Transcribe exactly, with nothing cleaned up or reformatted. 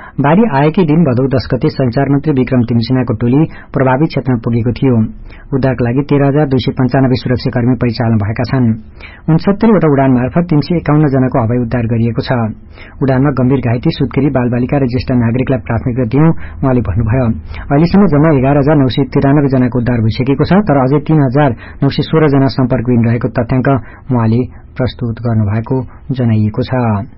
बाढ़ी आएकै दिन भदौ दस गते संचार मन्त्री विक्रम तिमसिनाको टोली प्रभावित क्षेत्रमा पुगेको थियो। उद्धारका लागि तेह्र हजार दुई सय पञ्चानब्बे सुरक्षाकर्मी परिचालन भएका छन्। उनसत्तरी वटा उडान मार्फत तीन सय एकाउन्न जनाको हवाई उद्धार गरिएको छ। उडानमा गम्भीर घाइते, सुत्केरी, बालबालिका र ज्येष्ठ नागरिकलाई प्राथमिकता दिनु उहाँले भन्नुभयो। अहिलेसम्म जम्मा एघार हजार नौ सय तिरानब्बे जनाको उद्धार भइसकेको छ, तर अझै तीन हजार नौ सय सोह्र जना सम्पर्कविहीन रहेको तथ्याङ्क उहाँले प्रस्तुत गर्नुभएको जनाइएको छ।